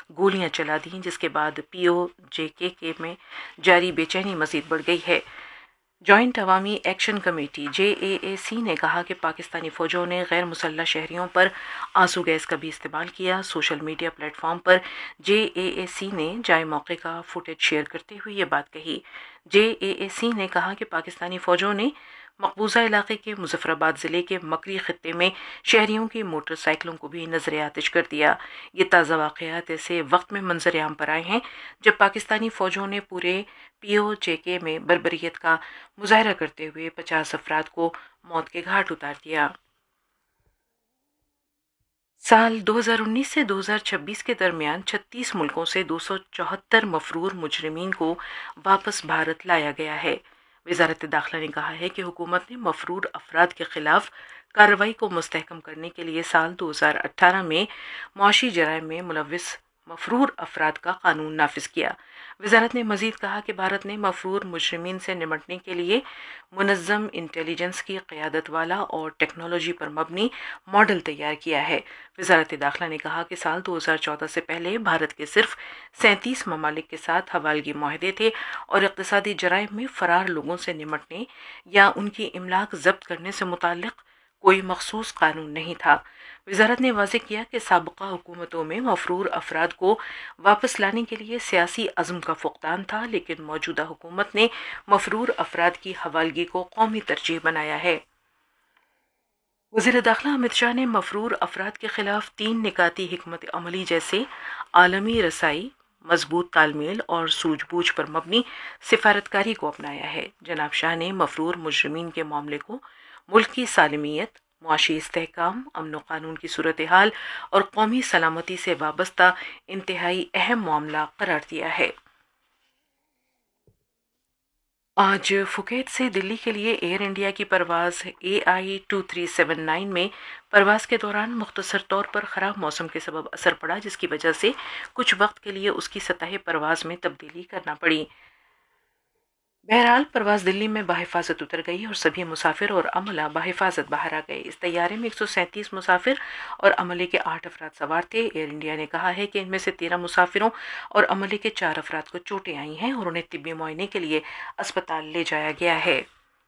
گولیاں چلا دیں، جس کے بعد POJK میں جاری بے چینی مزید بڑھ گئی ہے۔ جوائنٹ عوامی ایکشن کمیٹی JAAC نے کہا کہ پاکستانی فوجوں نے غیر مسلح شہریوں پر آنسو گیس کا بھی استعمال کیا۔ سوشل میڈیا پلیٹ فارم پر JAAC نے جائے موقع کا فوٹیج شیئر کرتے ہوئے یہ بات کہی۔ JAAC نے کہا کہ پاکستانی فوجوں نے مقبوضہ علاقے کے مظفر آباد ضلع کے مکری خطے میں شہریوں کی موٹر سائیکلوں کو بھی نظر آتش کر دیا۔ یہ تازہ واقعات ایسے وقت میں منظر عام پر آئے ہیں جب پاکستانی فوجوں نے پورے POJK میں بربریت کا مظاہرہ کرتے ہوئے 50 افراد کو موت کے گھاٹ اتار دیا۔ سال 2019 سے 2026 کے درمیان 36 ملکوں سے 274 مفرور مجرمین کو واپس بھارت لایا گیا ہے۔ وزارت داخلہ نے کہا ہے کہ حکومت نے مفرور افراد کے خلاف کارروائی کو مستحکم کرنے کے لیے سال 2018 میں معاشی جرائم میں ملوث مفرور افراد کا قانون نافذ کیا۔ وزارت نے مزید کہا کہ بھارت نے مفرور مجرمین سے نمٹنے کے لیے منظم انٹیلی جنس کی قیادت والا اور ٹیکنالوجی پر مبنی ماڈل تیار کیا ہے۔ وزارت داخلہ نے کہا کہ سال 2014 سے پہلے بھارت کے صرف 37 ممالک کے ساتھ حوالگی معاہدے تھے اور اقتصادی جرائم میں فرار لوگوں سے نمٹنے یا ان کی املاک ضبط کرنے سے متعلق کوئی مخصوص قانون نہیں تھا۔ وزارت نے واضح کیا کہ سابقہ حکومتوں میں مفرور افراد کو واپس لانے کے لیے سیاسی عزم کا فقدان تھا، لیکن موجودہ حکومت نے مفرور افراد کی حوالگی کو قومی ترجیح بنایا ہے۔ وزیر داخلہ امت شاہ نے مفرور افراد کے خلاف 3 نکاتی حکمت عملی جیسے عالمی رسائی، مضبوط تال میل اور سوجھ بوجھ پر مبنی سفارتکاری کو اپنایا ہے۔ جناب شاہ نے مفرور مجرمین کے معاملے کو ملک کی سالمیت، معاشی استحکام، امن و قانون کی صورتحال اور قومی سلامتی سے وابستہ انتہائی اہم معاملہ قرار دیا ہے۔ آج پھوکیت سے دلی کے لیے ایئر انڈیا کی پرواز AI 2379 میں پرواز کے دوران مختصر طور پر خراب موسم کے سبب اثر پڑا، جس کی وجہ سے کچھ وقت کے لیے اس کی سطح پرواز میں تبدیلی کرنا پڑی۔ بہرحال پرواز دلی میں بحفاظت اتر گئی اور سبھی مسافر اور عملہ بحفاظت باہر آ گئے۔ اس طیارے میں 137 مسافر اور عملے کے 8 افراد سوار تھے۔ ایئر انڈیا نے کہا ہے کہ ان میں سے 13 مسافروں اور عملے کے 4 افراد کو چوٹیں آئی ہیں اور انہیں طبی معائنے کے لیے اسپتال لے جایا گیا ہے۔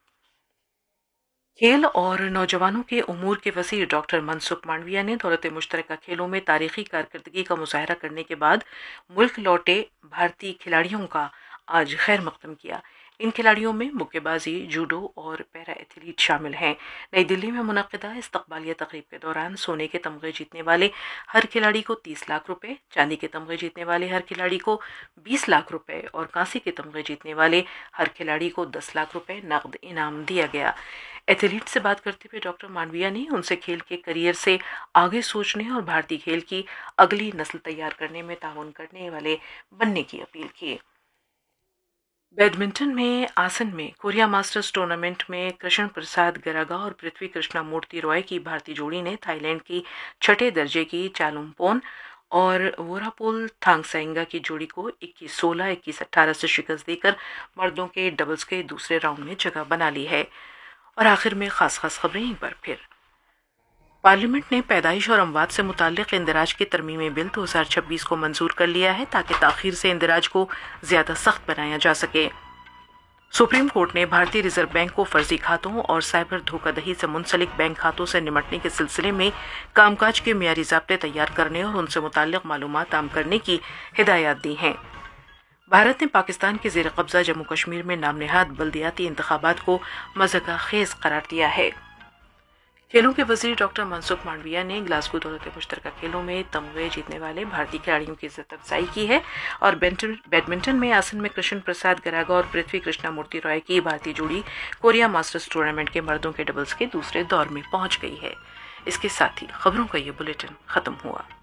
کھیل اور نوجوانوں کے امور کے وزیر ڈاکٹر منسکھ مانڈویا نے دولت مشترکہ کھیلوں میں تاریخی کارکردگی کا مظاہرہ کرنے کے بعد ملک لوٹے بھارتی کھلاڑیوں کا آج خیر مقدم کیا۔ ان کھلاڑیوں میں مکے بازی، جوڈو اور پیرا ایتھلیٹ شامل ہیں۔ نئی دلی میں منعقدہ استقبالیہ تقریب کے دوران سونے کے تمغے جیتنے والے ہر کھلاڑی کو 30 لاکھ روپے، چاندی کے تمغے جیتنے والے ہر کھلاڑی کو 20 لاکھ روپے اور کانسی کے تمغے جیتنے والے ہر کھلاڑی کو 10 لاکھ روپے نقد انعام دیا گیا۔ ایتھلیٹ سے بات کرتے ہوئے ڈاکٹر مانڈویا نے ان سے کھیل کے کیریئر سے آگے سوچنے اور بھارتی کھیل کی اگلی نسل تیار کرنے میں تعاون کرنے والے بننے کی اپیل کی۔ بیڈمنٹن میں آسن میں کوریا ماسٹرز ٹورنامنٹ میں کرشن پرساد گراگا اور پرتھوی کرشنا مورتی رائے کی بھارتی جوڑی نے تھائی لینڈ کی 6 درجے کی چالمپون اور ووراپول تھانگسائنگا کی جوڑی کو 21-16، 21-18 سے شکست دے کر مردوں کے ڈبلز کے دوسرے راؤنڈ میں جگہ بنا لی ہے۔ اور آخر میں خاص خبریں ایک بار پھر۔ پارلیمنٹ نے پیدائش اور اموات سے متعلق اندراج کے ترمیمی بل 2026 کو منظور کر لیا ہے تاکہ تاخیر سے اندراج کو زیادہ سخت بنایا جا سکے۔ سپریم کورٹ نے بھارتی ریزرو بینک کو فرضی کھاتوں اور سائبر دھوکہ دہی سے منسلک بینک کھاتوں سے نمٹنے کے سلسلے میں کام کاج کے معیاری ضابطے تیار کرنے اور ان سے متعلق معلومات عام کرنے کی ہدایات دی ہیں۔ بھارت نے پاکستان کے زیر قبضہ جموں کشمیر میں نام نہاد بلدیاتی انتخابات کو مضحکہ خیز قرار دیا ہے۔ کھیلوں کے وزیر ڈاکٹر منسکھ مانڈویا نے گلاسگو دولت مشترکہ کھیلوں میں تمغے جیتنے والے بھارتی کھلاڑیوں کی عزت افزائی کی ہے اور بیڈمنٹن میں آسن میں کرشن پرساد گراگا اور پرتھوی کرشنا مورتی رائے کی بھارتی جوڑی کوریا ماسٹرز ٹورنامنٹ کے مردوں کے ڈبلز کے دوسرے دور میں پہنچ گئی ہے۔ اس کے ساتھ ہی خبروں کا یہ بلیٹن ختم ہوا۔